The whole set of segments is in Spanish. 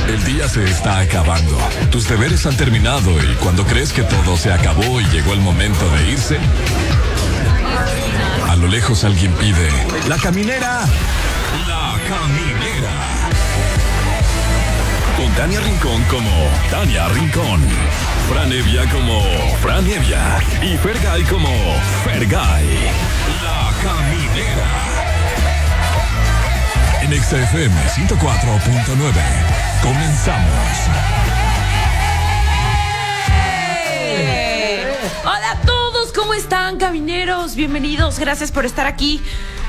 El día se está acabando. Tus deberes han terminado y cuando crees que todo se acabó y llegó el momento de irse, a lo lejos alguien pide: ¡La caminera! ¡La caminera! Con Tania Rincón como Tania Rincón, Fran Evia como Fran Evia y Fergay como Fergay. La caminera. En XFM 104.9. Comenzamos. Hola a todos, ¿cómo están, camineros? Bienvenidos, gracias por estar aquí.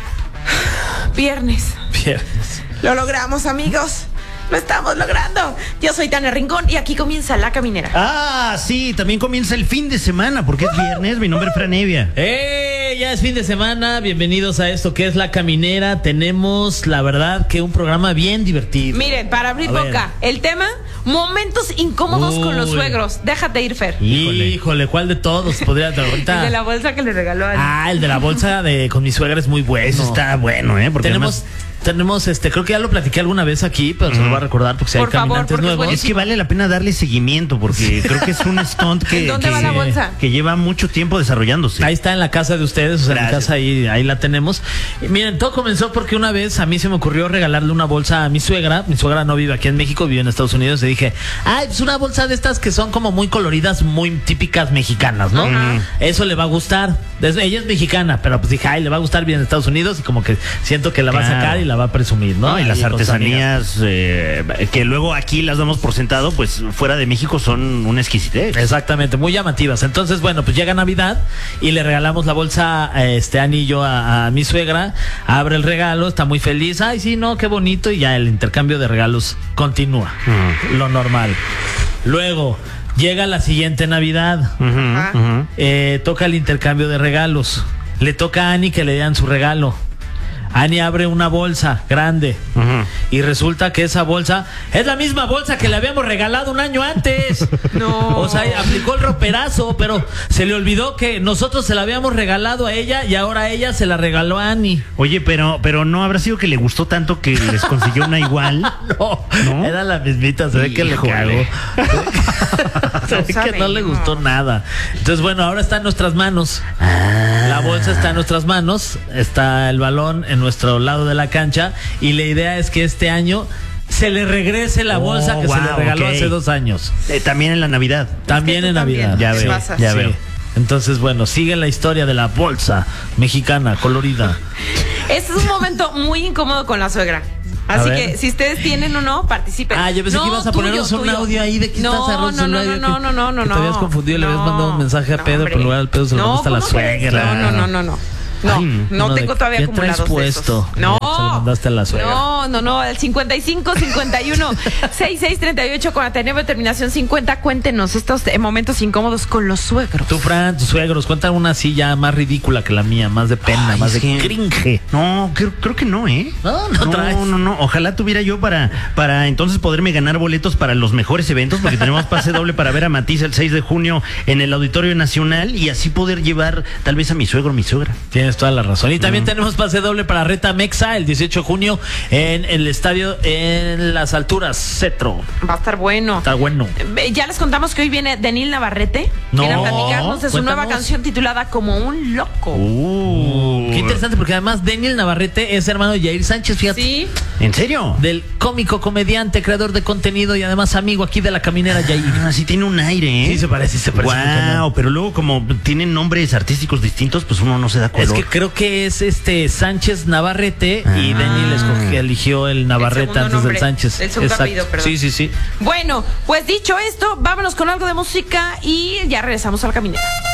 Viernes. Lo logramos, amigos. Lo estamos logrando. Yo soy Tania Rincón y aquí comienza La Caminera. Ah, sí, también comienza el fin de semana porque es viernes. Mi nombre es Fran Evia. Ya es fin de semana. Bienvenidos a esto que es La Caminera. Tenemos, la verdad, que un programa bien divertido. Miren, para abrir boca, el tema: momentos incómodos con los suegros. Déjate ir, Fer. Híjole, ¿cuál de todos podría ahorita? El de la bolsa que le regaló a Ah, el de la bolsa con mi suegra es muy bueno. Ese está bueno, porque tenemos creo que ya lo platiqué alguna vez aquí, pero se lo voy a recordar porque si hay caminantes nuevos. Es que vale la pena darle seguimiento porque creo que es un stunt ¿Dónde va la bolsa? Que lleva mucho tiempo desarrollándose. Ahí está en la casa de ustedes, o sea, en mi casa ahí la tenemos. Y miren, todo comenzó porque una vez a mí se me ocurrió regalarle una bolsa a mi suegra. Mi suegra no vive aquí en México, vive en Estados Unidos. Y dije, pues una bolsa de estas que son como muy coloridas, muy típicas mexicanas, ¿no? Eso le va a gustar. Ella es mexicana, pero pues dije, le va a gustar bien en Estados Unidos y como que siento que la va a sacar y la va a presumir, ¿no? Y las artesanías que luego aquí las damos por sentado, pues fuera de México son una exquisitez. Exactamente, muy llamativas. Entonces, bueno, pues llega Navidad y le regalamos la bolsa Ani y yo a mi suegra. Abre el regalo, está muy feliz. Ay, sí, no, qué bonito. Y ya el intercambio de regalos continúa. Lo normal. Luego llega la siguiente Navidad. Toca el intercambio de regalos. Le toca a Ani que le den su regalo. Ani abre una bolsa grande y resulta que esa bolsa es la misma bolsa que le habíamos regalado un año antes. No. O sea, aplicó el roperazo, pero se le olvidó que nosotros se la habíamos regalado a ella y ahora ella se la regaló a Ani. Oye, pero no habrá sido que le gustó tanto que les consiguió una igual. No, era la mismita, se ve que le cagó. Se ve que no le gustó nada. Entonces, bueno, ahora está en nuestras manos. La bolsa está en nuestras manos, está el balón en nuestro lado de la cancha y la idea es que este año se le regrese la bolsa que se le regaló hace 2 años. También en la Navidad. También en Navidad. Ya veo, ya veo. Entonces, bueno, sigue la historia de la bolsa mexicana colorida. Este es un momento muy incómodo con la suegra. Así que si ustedes tienen uno, participen. Yo pensé que ibas a ponernos un audio ahí de que estás arroz. No. Te habías confundido y le habías mandado un mensaje a Pedro, pero en lugar del Pedo se lo mandaste a la suegra. No tengo todavía acumulados esos. No, se lo mandaste a la suegra. No, el 55 51 66 38 con Ateneo terminación 50. Cuéntenos estos momentos incómodos con los suegros. Tú, Fran, tus suegros, cuéntame una así ya más ridícula que la mía, más de pena, más de cringe. No, creo que no, No traes. No. Ojalá tuviera yo para entonces poderme ganar boletos para los mejores eventos, porque tenemos pase doble para ver a Matiz el 6 de junio en el Auditorio Nacional y así poder llevar tal vez a mi suegro o mi suegra. Tienes toda la razón. Y también tenemos pase doble para Reta Mexa el 18 de junio en el estadio en las alturas Cetro. Va a estar bueno. Está bueno. Ya les contamos que hoy viene Denil Navarrete. Viene a platicarnos de su nueva canción titulada Como un loco. Qué interesante, porque además Denil Navarrete es hermano de Yair Sánchez, fíjate. Sí. ¿En serio? Del cómico, comediante, creador de contenido y además amigo aquí de La Caminera, Yair. Sí tiene un aire, Sí, se parece. Wow, pero luego como tienen nombres artísticos distintos, pues uno no se da color. Es que creo que es Sánchez Navarrete y Denil eligió el Navarrete antes del Sánchez. El segundo apellido, perdón. Sí. Bueno, pues dicho esto, vámonos con algo de música y ya regresamos a La Caminera.